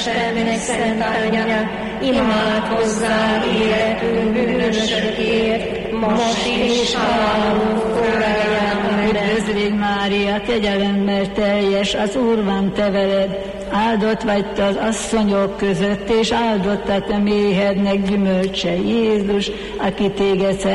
Istennek szent anyja, imádkozzál életünk bűnösökért, most és halálunk óráján. Üdvözlégy Mária, kegyelemmel teljes, az Úr van te veled, áldott vagy te az asszonyok között, és áldott a te méhednek gyümölcse, Jézus, aki téged